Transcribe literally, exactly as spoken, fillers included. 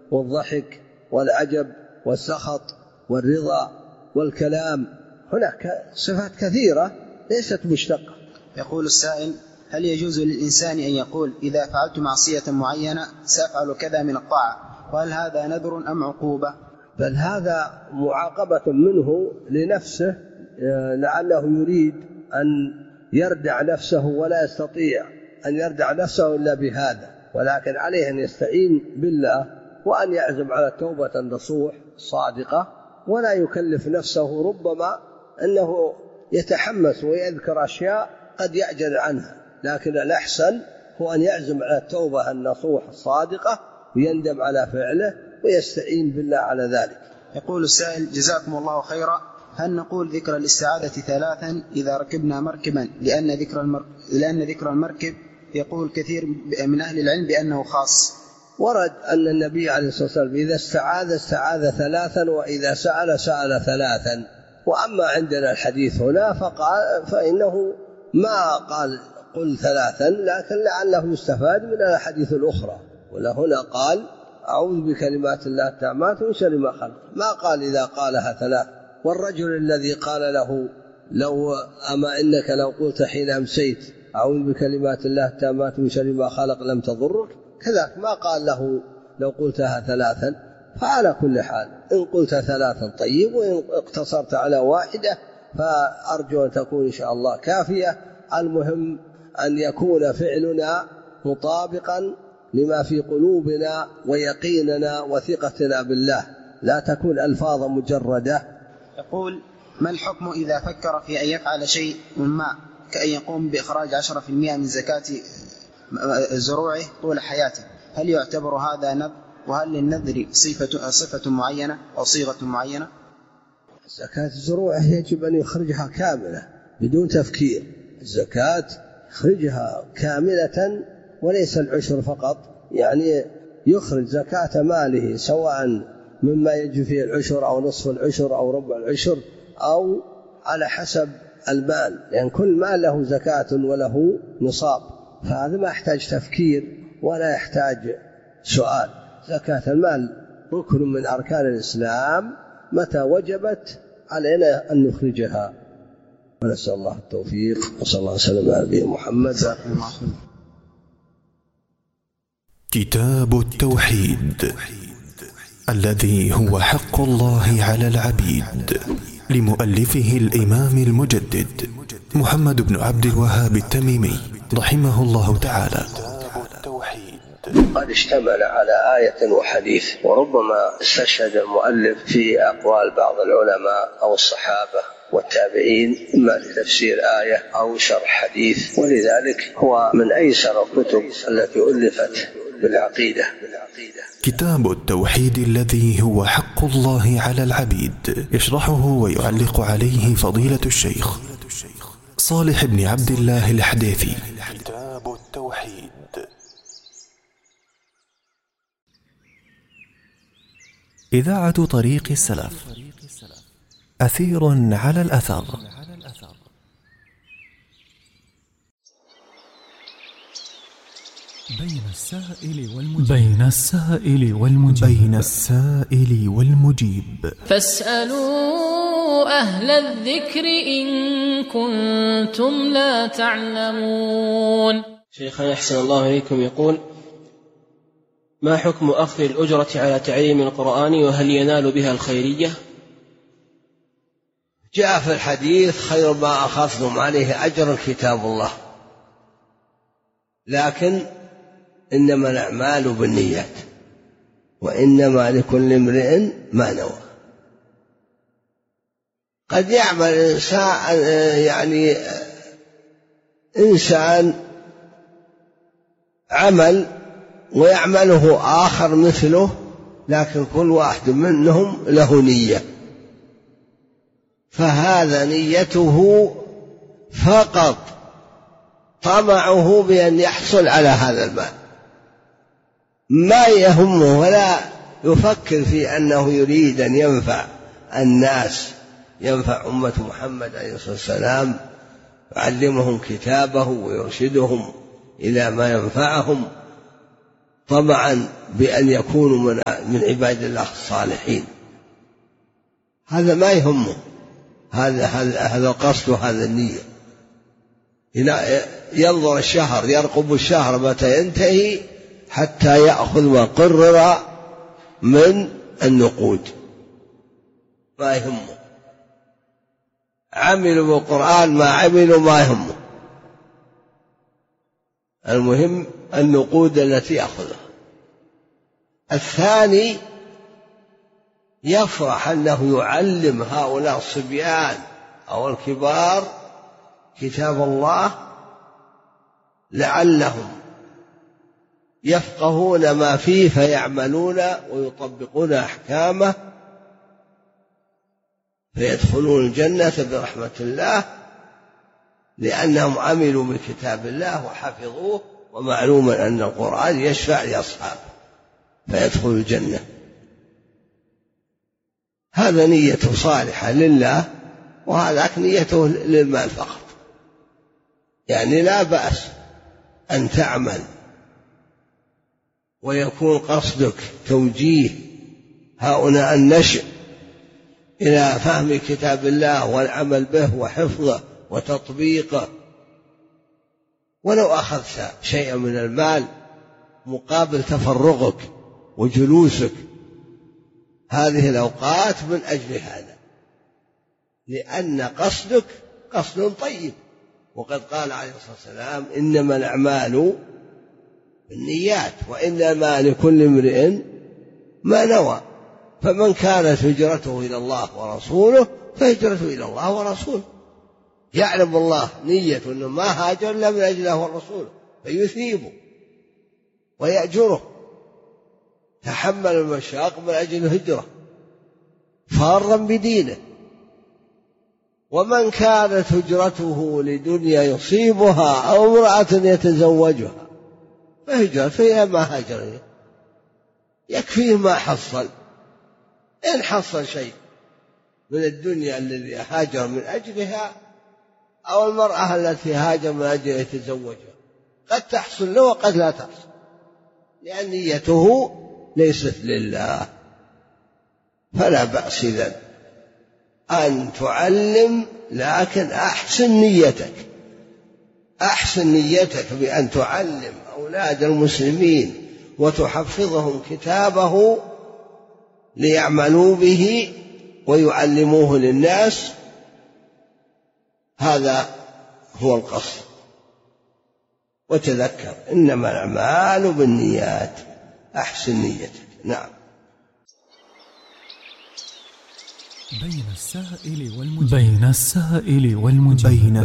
والضحك والعجب والسخط والرضا والكلام. هناك صفات كثيرة ليست مشتقة. يقول السائل: هل يجوز للإنسان أن يقول إذا فعلت معصية معينة سأفعل كذا من الطاعة، وهل هذا نذر أم عقوبة؟ بل هذا معاقبة منه لنفسه، لعله يريد أن يردع نفسه ولا يستطيع أن يردع نفسه إلا بهذا، ولكن عليه أن يستعين بالله وأن يعزم على التوبة النصوح الصادقة، ولا يكلف نفسه. ربما أنه يتحمس ويذكر أشياء قد يعجز عنها، لكن الأحسن هو أن يعزم على التوبة النصوح الصادقة ويندم على فعله ويستعين بالله على ذلك. يقول السائل: جزاكم الله خيرا، هل نقول ذكر الاستعاذة ثلاثا إذا ركبنا مركبا لأن ذكر المركب, لأن ذكر المركب يقول كثير من أهل العلم بأنه خاص؟ ورد أن النبي عليه الصلاة والسلام إذا استعاذ استعاذ ثلاثا، وإذا سأل سأل ثلاثا. وأما عندنا الحديث هنا فقال فإنه ما قال قل ثلاثا، لكن لعله يستفاد من الحديث الأخرى. وهنا قال أعوذ بكلمات الله التامات من شر ما خلق، ما قال إذا قالها ثلاث. والرجل الذي قال له لو أما إنك لو قلت حين أمسيت أعوذ بكلمات الله التامات من شر ما خلق لم تضرك، كذلك ما قال له لو قلتها ثلاثا. فعلى كل حال إن قلت ثلاثا طيب، وإن اقتصرت على واحدة فأرجو أن تكون إن شاء الله كافية. المهم أن يكون فعلنا مطابقا لما في قلوبنا ويقيننا وثقتنا بالله، لا تكون ألفاظ مجردة. يقول: ما الحكم إذا فكر في أن يفعل شيء ما كأن يقوم بإخراج عشرة في المئة من زكاة زروعه طول حياته، هل يعتبر هذا نذر؟ وهل للنذر صفة, صفة معينة أو صيغة معينة؟ زكاة الزروع يجب أن يخرجها كاملة بدون تفكير. الزكاة يخرجها كاملة وليس العشر فقط، يعني يخرج زكاة ماله سواء مما يجب فيه العشر أو نصف العشر أو ربع العشر أو على حسب المال، لأن كل مال له زكاة وله نصاب، فهذا ما يحتاج تفكير ولا يحتاج سؤال. زكاة المال ركن من أركان الإسلام، متى وجبت علينا أن نخرجها. ونسأل الله التوفيق، وصلى الله وسلم على نبينا محمد. كتاب التوحيد الذي هو حق الله على العبيد، لمؤلفه الإمام المجدد محمد بن عبد الوهاب التميمي رحمه الله تعالى. قد اشتمل على آية وحديث، وربما استشهد المؤلف في أقوال بعض العلماء أو الصحابة والتابعين إما لتفسير آية أو شرح حديث، ولذلك هو من أيسر الكتب التي ألفت بالعقيدة. كتاب التوحيد الذي هو حق الله على العبيد، يشرحه ويعلق عليه فضيلة الشيخ صالح بن عبد الله الحديثي. كتاب التوحيد. إذاعة طريق السلف، أثير على الأثر. بين السائل والمجيب بين السائل والمجيب بين السائل والمجيب فاسألوا أهل الذكر إن كنتم لا تعلمون. شيخنا أحسن الله إليكم يقول: ما حكم أخذ الأجرة على تعليم القرآن، وهل ينال بها الخيرية؟ جاء في الحديث: خير ما أخذتم عليه أجر كتاب الله، لكن إنما الأعمال بالنيات وإنما لكل امرئ ما نوى. قد يعمل إنسان يعني إنسان عمل ويعمله آخر مثله، لكن كل واحد منهم له نية، فهذا نيته فقط طمعه بأن يحصل على هذا المال، ما يهمه ولا يفكر في أنه يريد أن ينفع الناس، ينفع أمة محمد عليه الصلاة والسلام، يعلمهم كتابه ويرشدهم إلى ما ينفعهم. طمعا بأن يكونوا من من عباد الله الصالحين، هذا ما يهمه، هذا هذا هذا القصد وهذا النية. ينظر الشهر، يرقب الشهر متى ينتهي حتى يأخذ ما قرر من النقود، ما يهمه. عملوا بالقرآن ما عملوا ما يهمه، المهم النقود التي يأخذها. الثاني يفرح أنه يعلم هؤلاء الصبيان أو الكبار كتاب الله لعلهم يفقهون ما فيه فيعملون ويطبقون أحكامه فيدخلون الجنة برحمة الله، لأنهم عملوا بكتاب الله وحفظوه، ومعلوم أن القرآن يشفع لأصحابه فيدخل الجنة. هذا نيته صالحة لله، وهذاك نيته للمال فقط. يعني لا بأس أن تعمل ويكون قصدك توجيه هؤلاء النشء إلى فهم كتاب الله والعمل به وحفظه وتطبيقه، ولو أخذت شيئا من المال مقابل تفرغك وجلوسك هذه الأوقات من أجل هذا، لأن قصدك قصد طيب. وقد قال عليه الصلاة والسلام: إنما الأعمال بالنيات وإنما لكل امرئ ما نوى، فمن كانت هجرته إلى الله ورسوله فهجرته إلى الله ورسوله. يعلم الله نية أنه ما هاجر إلا من أجل الله ورسوله فيثيبه ويأجره، تحمل المشاق من أجل الهجرة فارا بدينه. ومن كانت هجرته لدنيا يصيبها أو امرأة يتزوجها فهجرته إلى ما هاجر إليه، يكفيه ما حصل. إن حصل شيء من الدنيا الذي هاجر من أجلها أو المرأة التي هاجر من أجل يتزوجها، قد تحصل له وقد لا تحصل، لأن نيته ليست لله. فلا بأس إذن أن تعلم، لكن أحسن نيتك، أحسن نيتك بأن تعلم أولاد المسلمين وتحفظهم كتابه ليعملوا به ويعلموه للناس، هذا هو القصد. وتذكر إنما الأعمال بالنيات، أحسن نيتك. نعم. بين السائل والمجيب بين السائل والمجيب بين